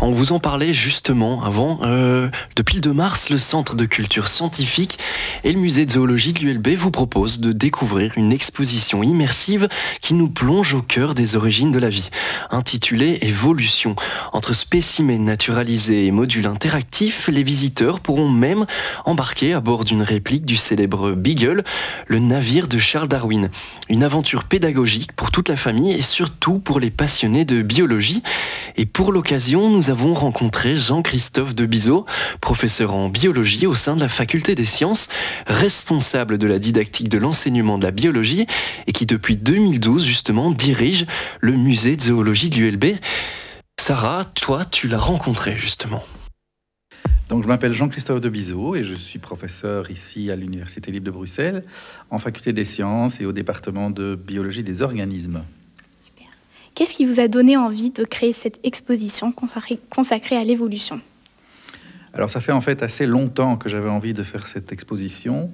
On vous en parlait justement avant. Depuis le 2 mars, le Centre de culture scientifique et le musée de zoologie de l'ULB vous proposent de découvrir une exposition immersive qui nous plonge au cœur des origines de la vie, intitulée Évolution. Entre spécimens naturalisés et modules interactifs, les visiteurs pourront même embarquer à bord d'une réplique du célèbre Beagle, le navire de Charles Darwin. Une aventure pédagogique pour toute la famille et surtout pour les passionnés de biologie. Et pour l'occasion, nous avons rencontré Jean-Christophe Debizeau, professeur en biologie au sein de la faculté des sciences, responsable de la didactique de l'enseignement de la biologie et qui depuis 2012 justement dirige le musée de zoologie de l'ULB. Sarah, toi, tu l'as rencontré justement. Donc, je m'appelle Jean-Christophe Debizeau et je suis professeur ici à l'Université libre de Bruxelles, en faculté des sciences et au département de biologie des organismes. Super. Qu'est-ce qui vous a donné envie de créer cette exposition consacrée à l'évolution ? Alors, ça fait en fait assez longtemps que j'avais envie de faire cette exposition,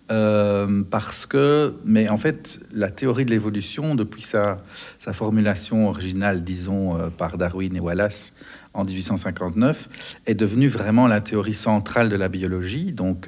mais en fait, la théorie de l'évolution, depuis sa formulation originale, disons, par Darwin et Wallace, en 1859, est devenue vraiment la théorie centrale de la biologie. Donc,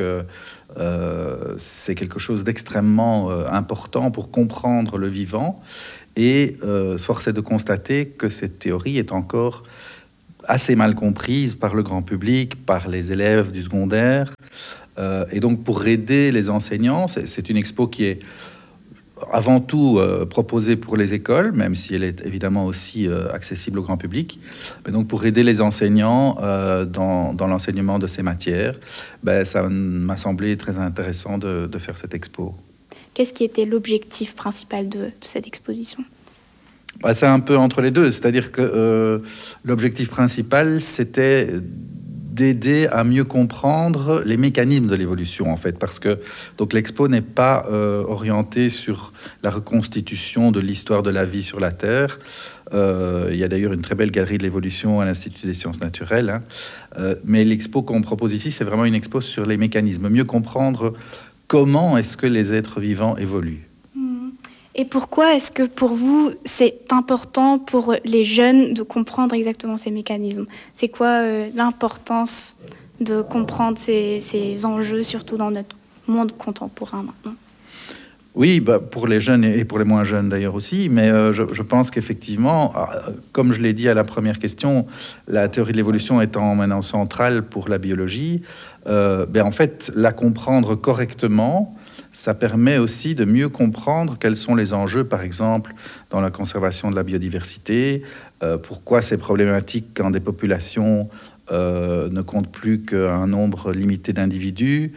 c'est quelque chose d'extrêmement important pour comprendre le vivant. Et force est de constater que cette théorie est encore assez mal comprise par le grand public, par les élèves du secondaire. Et donc, pour aider les enseignants, c'est une expo qui est avant tout proposée pour les écoles, même si elle est évidemment aussi accessible au grand public. Mais donc, pour aider les enseignants dans l'enseignement de ces matières, ça m'a semblé très intéressant de faire cette expo. Qu'est-ce qui était l'objectif principal de cette exposition ? C'est un peu entre les deux, c'est-à-dire que l'objectif principal, c'était d'aider à mieux comprendre les mécanismes de l'évolution, en fait, parce que donc l'expo n'est pas orientée sur la reconstitution de l'histoire de la vie sur la Terre. Il y a d'ailleurs une très belle galerie de l'évolution à l'Institut des sciences naturelles, mais l'expo qu'on propose ici, c'est vraiment une expo sur les mécanismes, mieux comprendre comment est-ce que les êtres vivants évoluent. Et pourquoi est-ce que pour vous, c'est important pour les jeunes de comprendre exactement ces mécanismes ? C'est quoi l'importance de comprendre ces enjeux, surtout dans notre monde contemporain maintenant ? Oui, pour les jeunes et pour les moins jeunes d'ailleurs aussi, mais je pense qu'effectivement, comme je l'ai dit à la première question, la théorie de l'évolution étant maintenant centrale pour la biologie, en fait, la comprendre correctement, ça permet aussi de mieux comprendre quels sont les enjeux, par exemple, dans la conservation de la biodiversité, pourquoi c'est problématique quand des populations ne comptent plus qu'un nombre limité d'individus,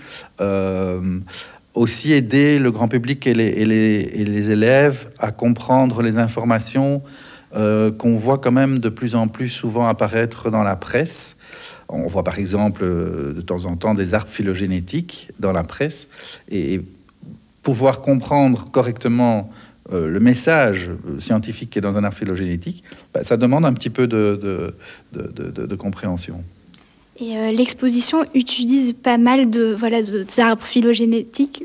aussi aider le grand public et les élèves à comprendre les informations qu'on voit quand même de plus en plus souvent apparaître dans la presse. On voit par exemple de temps en temps des arbres phylogénétiques dans la presse, et pouvoir comprendre correctement le message scientifique qui est dans un arbre phylogénétique, ça demande un petit peu de compréhension. Et l'exposition utilise pas mal d'arbres phylogénétiques,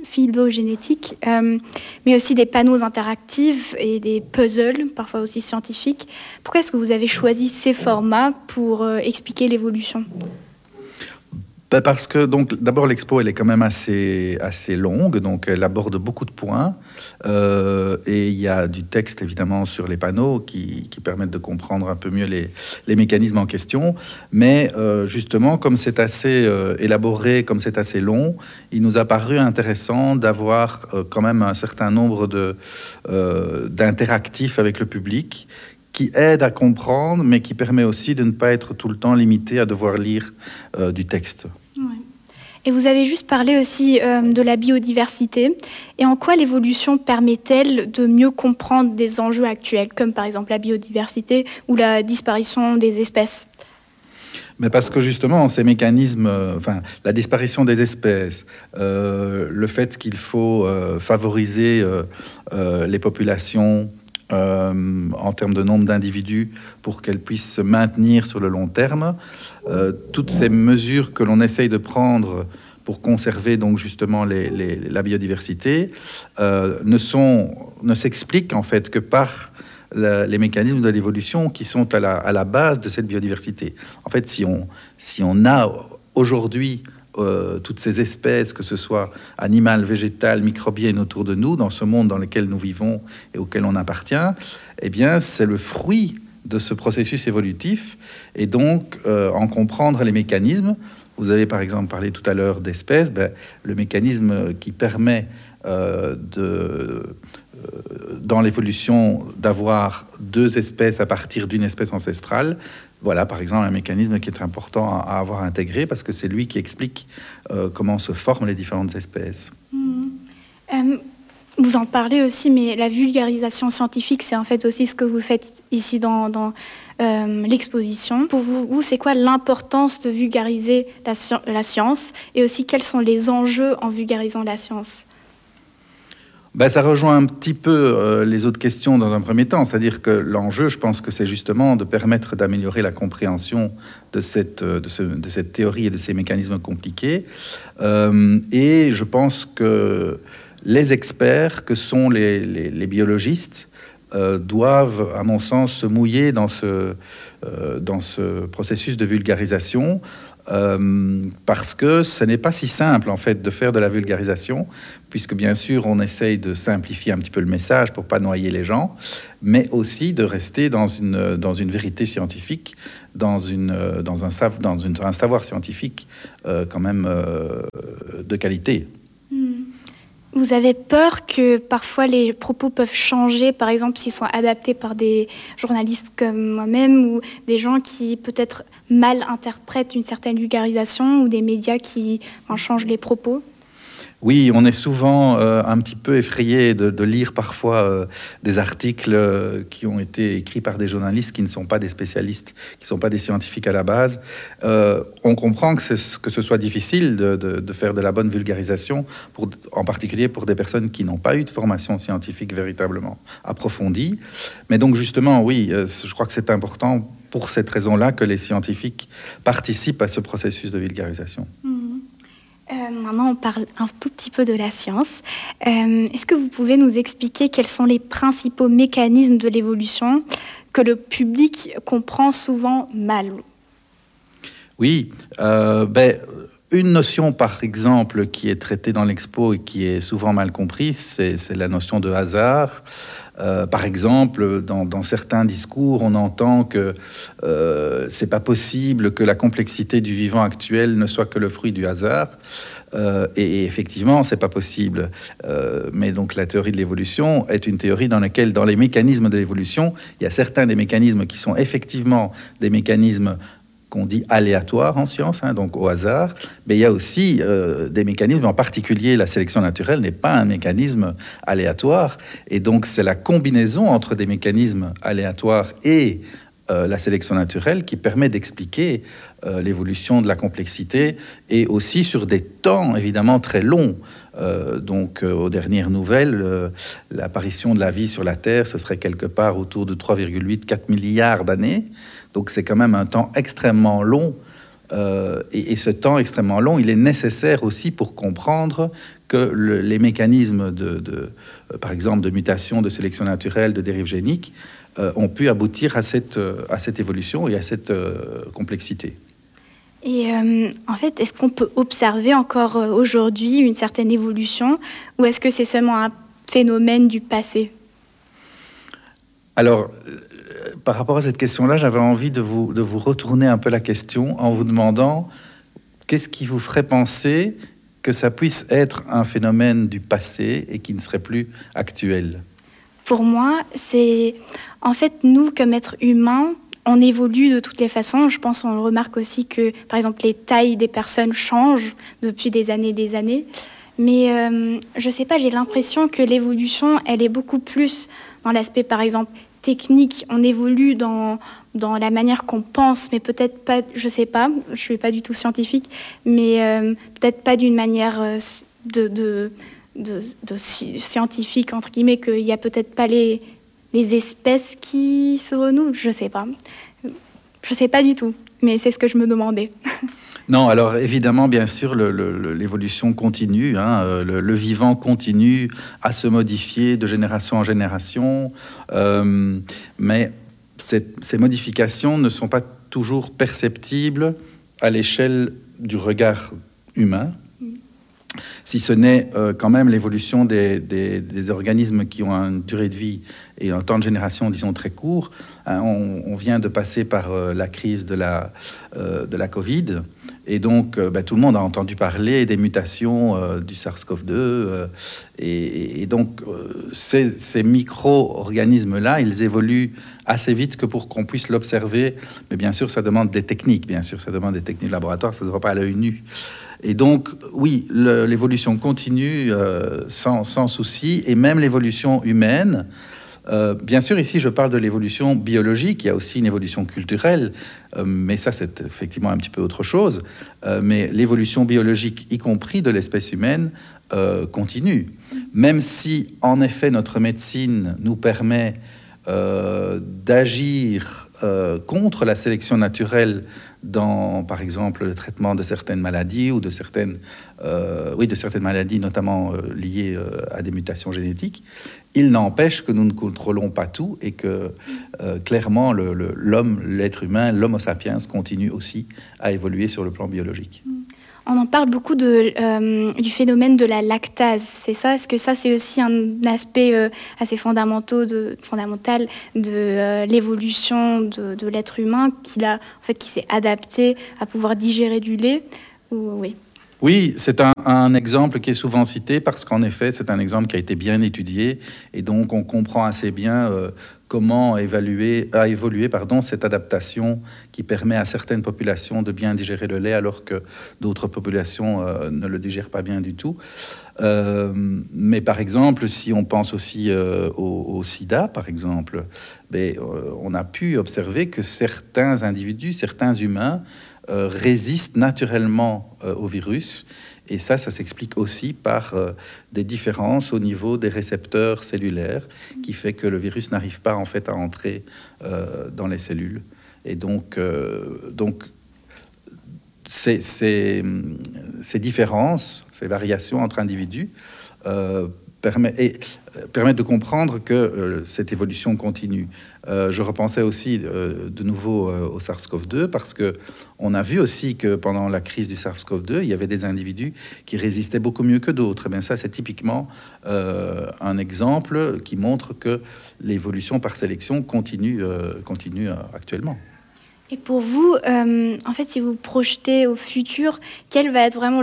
mais aussi des panneaux interactifs et des puzzles, parfois aussi scientifiques. Pourquoi est-ce que vous avez choisi ces formats pour expliquer l'évolution ? Parce que donc d'abord l'expo elle est quand même assez longue, donc elle aborde beaucoup de points et il y a du texte évidemment sur les panneaux qui permettent de comprendre un peu mieux les mécanismes en question, mais justement comme c'est assez élaboré, comme c'est assez long, il nous a paru intéressant d'avoir quand même un certain nombre d'interactifs avec le public qui aide à comprendre, mais qui permet aussi de ne pas être tout le temps limité à devoir lire du texte. Ouais. Et vous avez juste parlé aussi de la biodiversité. Et en quoi l'évolution permet-elle de mieux comprendre des enjeux actuels, comme par exemple la biodiversité ou la disparition des espèces ? Mais parce que justement, ces mécanismes, la disparition des espèces, le fait qu'il faut favoriser les populations en termes de nombre d'individus pour qu'elles puissent se maintenir sur le long terme. Toutes ces mesures que l'on essaye de prendre pour conserver donc justement la biodiversité ne s'expliquent en fait que par les mécanismes de l'évolution qui sont à la base de cette biodiversité. En fait, si on a aujourd'hui toutes ces espèces, que ce soit animales, végétales, microbiennes autour de nous, dans ce monde dans lequel nous vivons et auquel on appartient, eh bien, c'est le fruit de ce processus évolutif, et donc en comprendre les mécanismes. Vous avez par exemple parlé tout à l'heure d'espèces, le mécanisme qui permet dans l'évolution d'avoir deux espèces à partir d'une espèce ancestrale. Voilà, par exemple, un mécanisme qui est important à avoir intégré parce que c'est lui qui explique comment se forment les différentes espèces. Vous en parlez aussi, mais la vulgarisation scientifique, c'est en fait aussi ce que vous faites ici dans l'exposition. Pour vous, c'est quoi l'importance de vulgariser la science et aussi quels sont les enjeux en vulgarisant la science? Ça rejoint un petit peu les autres questions dans un premier temps, c'est-à-dire que l'enjeu, je pense que c'est justement de permettre d'améliorer la compréhension de cette théorie et de ces mécanismes compliqués. Et je pense que les experts, que sont les biologistes, doivent, à mon sens, se mouiller dans ce processus de vulgarisation, parce que ce n'est pas si simple en fait de faire de la vulgarisation, puisque bien sûr on essaye de simplifier un petit peu le message pour pas noyer les gens, mais aussi de rester dans une vérité scientifique, dans un savoir scientifique quand même de qualité. Vous avez peur que parfois les propos peuvent changer, par exemple s'ils sont adaptés par des journalistes comme moi-même ou des gens qui peut-être mal interprètent une certaine vulgarisation ou des médias qui en changent les propos? Oui, on est souvent un petit peu effrayé de lire parfois des articles qui ont été écrits par des journalistes qui ne sont pas des spécialistes, qui ne sont pas des scientifiques à la base. On comprend que ce soit difficile de faire de la bonne vulgarisation, en particulier pour des personnes qui n'ont pas eu de formation scientifique véritablement approfondie. Mais donc justement, oui, je crois que c'est important pour cette raison-là que les scientifiques participent à ce processus de vulgarisation. Maintenant, on parle un tout petit peu de la science. Est-ce que vous pouvez nous expliquer quels sont les principaux mécanismes de l'évolution que le public comprend souvent mal? Oui, une notion, par exemple, qui est traitée dans l'expo et qui est souvent mal comprise, c'est la notion de hasard. Par exemple, dans certains discours, on entend que c'est pas possible que la complexité du vivant actuel ne soit que le fruit du hasard. Et effectivement, c'est pas possible. Mais donc, la théorie de l'évolution est une théorie dans laquelle, dans les mécanismes de l'évolution, il y a certains des mécanismes qui sont effectivement des mécanismes qu'on dit aléatoires en science, donc au hasard, mais il y a aussi des mécanismes, en particulier la sélection naturelle n'est pas un mécanisme aléatoire, et donc c'est la combinaison entre des mécanismes aléatoires et la sélection naturelle qui permet d'expliquer l'évolution de la complexité, et aussi sur des temps évidemment très longs. Donc aux dernières nouvelles, l'apparition de la vie sur la Terre, ce serait quelque part autour de 3,8-4 milliards d'années. Donc c'est quand même un temps extrêmement long, et ce temps extrêmement long, il est nécessaire aussi pour comprendre que les mécanismes par exemple, de mutation, de sélection naturelle, de dérive génique, ont pu aboutir à cette évolution et à cette complexité. Et en fait, est-ce qu'on peut observer encore aujourd'hui une certaine évolution, ou est-ce que c'est seulement un phénomène du passé? Alors, par rapport à cette question-là, j'avais envie de vous retourner un peu la question en vous demandant qu'est-ce qui vous ferait penser que ça puisse être un phénomène du passé et qui ne serait plus actuel? Pour moi, c'est en fait nous, comme êtres humains, on évolue de toutes les façons. Je pense qu'on remarque aussi que, par exemple, les tailles des personnes changent depuis des années. Mais je sais pas, j'ai l'impression que l'évolution, elle est beaucoup plus dans l'aspect, par exemple, technique. On évolue dans la manière qu'on pense, mais peut-être pas, je sais pas, je suis pas du tout scientifique, mais peut-être pas d'une manière de scientifique, entre guillemets, qu'il y a peut-être pas les espèces qui se renouvelent, je sais pas. Je sais pas du tout, mais c'est ce que je me demandais. Non, alors évidemment, bien sûr, l'évolution continue. Le vivant continue à se modifier de génération en génération, mais ces modifications ne sont pas toujours perceptibles à l'échelle du regard humain, si ce n'est quand même l'évolution des organismes qui ont une durée de vie et un temps de génération, disons, très court. On vient de passer par la crise de la Covid, et donc tout le monde a entendu parler des mutations du SARS-CoV-2, et donc ces micro-organismes-là, ils évoluent assez vite que pour qu'on puisse l'observer, mais bien sûr, ça demande des techniques, de laboratoire, ça ne se voit pas à l'œil nu. Et donc, oui, l'évolution continue sans souci, et même l'évolution humaine. Bien sûr, ici, je parle de l'évolution biologique, il y a aussi une évolution culturelle, mais ça, c'est effectivement un petit peu autre chose. Mais l'évolution biologique, y compris de l'espèce humaine, continue. Même si, en effet, notre médecine nous permet d'agir contre la sélection naturelle dans, par exemple, le traitement de certaines maladies ou de certaines maladies, notamment liées à des mutations génétiques, il n'empêche que nous ne contrôlons pas tout et que clairement l'homme, l'être humain, l'homo sapiens continue aussi à évoluer sur le plan biologique. On en parle beaucoup du phénomène de la lactase, c'est ça? Est-ce que ça, c'est aussi un aspect assez fondamental de l'évolution de l'être humain qui s'est adapté à pouvoir digérer du lait? Oui. Oui, c'est un exemple qui est souvent cité parce qu'en effet, c'est un exemple qui a été bien étudié et donc on comprend assez bien comment a évolué cette adaptation qui permet à certaines populations de bien digérer le lait alors que d'autres populations ne le digèrent pas bien du tout. Mais par exemple, si on pense aussi au sida, par exemple, on a pu observer que certains individus, certains humains, résistent naturellement au virus. Et ça s'explique aussi par des différences au niveau des récepteurs cellulaires qui fait que le virus n'arrive pas en fait à entrer dans les cellules. Et donc ces différences, ces variations entre individus permettent de comprendre que cette évolution continue. Je repensais aussi de nouveau au SARS-CoV-2 parce qu'on a vu aussi que pendant la crise du SARS-CoV-2, il y avait des individus qui résistaient beaucoup mieux que d'autres. Et bien ça, c'est typiquement un exemple qui montre que l'évolution par sélection continue actuellement. Et pour vous, en fait, si vous projetez au futur, quelle va être vraiment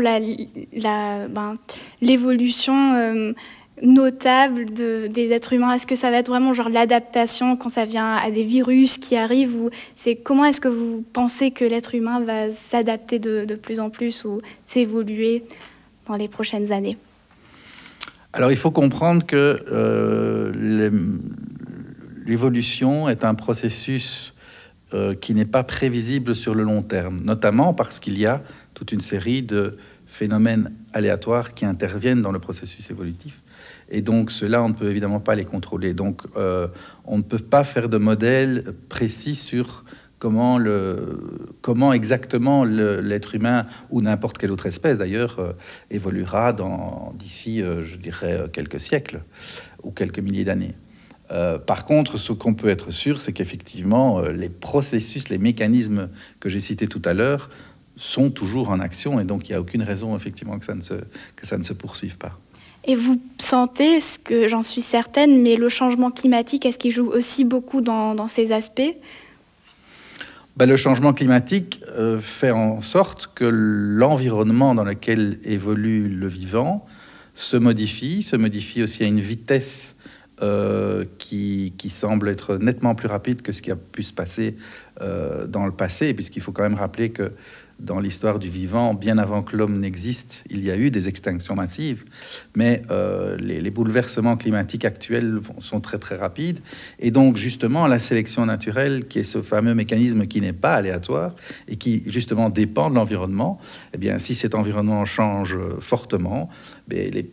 l'évolution notable des êtres humains? Est-ce que ça va être vraiment genre l'adaptation quand ça vient à des virus qui arrivent, ou comment est-ce que vous pensez que l'être humain va s'adapter de plus en plus ou s'évoluer dans les prochaines années? Alors il faut comprendre que l'évolution est un processus qui n'est pas prévisible sur le long terme, notamment parce qu'il y a toute une série de phénomènes aléatoires qui interviennent dans le processus évolutif. Et donc, ceux-là, on ne peut évidemment pas les contrôler. Donc, on ne peut pas faire de modèle précis sur comment exactement l'être humain, ou n'importe quelle autre espèce d'ailleurs, évoluera d'ici, je dirais, quelques siècles ou quelques milliers d'années. Par contre, ce qu'on peut être sûr, c'est qu'effectivement, les processus, les mécanismes que j'ai cités tout à l'heure sont toujours en action, et donc il n'y a aucune raison, effectivement, que ça ne se poursuive pas. Et vous sentez, ce que j'en suis certaine, mais le changement climatique, est-ce qu'il joue aussi beaucoup dans ces aspects? Le changement climatique fait en sorte que l'environnement dans lequel évolue le vivant se modifie aussi à une vitesse qui semble être nettement plus rapide que ce qui a pu se passer dans le passé, puisqu'il faut quand même rappeler que dans l'histoire du vivant, bien avant que l'homme n'existe, il y a eu des extinctions massives, mais les bouleversements climatiques actuels sont très très rapides, et donc justement la sélection naturelle, qui est ce fameux mécanisme qui n'est pas aléatoire et qui justement dépend de l'environnement, eh bien si cet environnement change fortement, les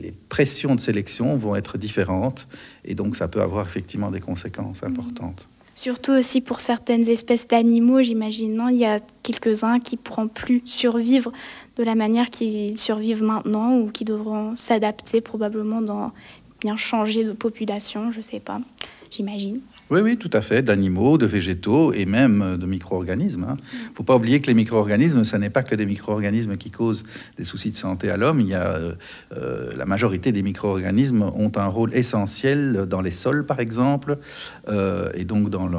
pressions de sélection vont être différentes, et donc ça peut avoir effectivement des conséquences importantes. Surtout aussi pour certaines espèces d'animaux, j'imagine, non? Il y a quelques-uns qui ne pourront plus survivre de la manière qu'ils survivent maintenant ou qui devront s'adapter probablement bien changer de population, je ne sais pas, j'imagine. Oui, tout à fait, d'animaux, de végétaux et même de micro-organismes. Il ne faut pas oublier que les micro-organismes, ce n'est pas que des micro-organismes qui causent des soucis de santé à l'homme. Il y a la majorité des micro-organismes ont un rôle essentiel dans les sols, par exemple, et donc dans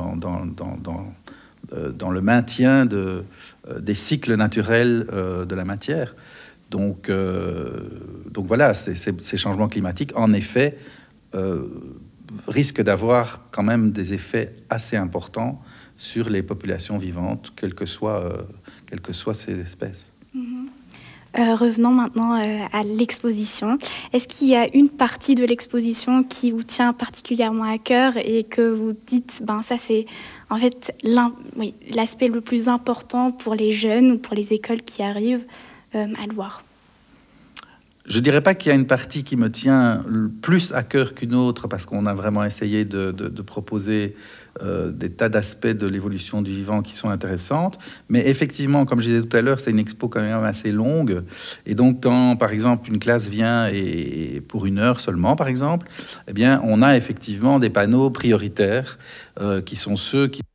le maintien des cycles naturels de la matière. Donc voilà, ces changements climatiques, en effet, risque d'avoir quand même des effets assez importants sur les populations vivantes, quelles que soient ces espèces. Revenons maintenant à l'exposition. Est-ce qu'il y a une partie de l'exposition qui vous tient particulièrement à cœur et que vous dites, ça c'est en fait l'aspect le plus important pour les jeunes ou pour les écoles qui arrivent à le voir? Je ne dirais pas qu'il y a une partie qui me tient plus à cœur qu'une autre, parce qu'on a vraiment essayé de proposer des tas d'aspects de l'évolution du vivant qui sont intéressantes. Mais effectivement, comme je disais tout à l'heure, c'est une expo quand même assez longue. Et donc, quand, par exemple, une classe vient et pour 1 heure seulement, par exemple, eh bien, on a effectivement des panneaux prioritaires qui sont ceux qui